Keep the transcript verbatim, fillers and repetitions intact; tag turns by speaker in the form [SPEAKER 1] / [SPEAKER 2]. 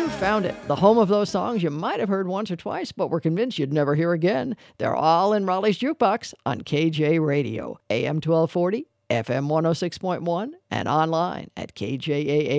[SPEAKER 1] You found it, the home of those songs you might have heard once or twice, but were convinced you'd never hear again. They're all in Raleigh's Jukebox on K J Radio, A M twelve forty, F M one oh six point one, and online at K J A A.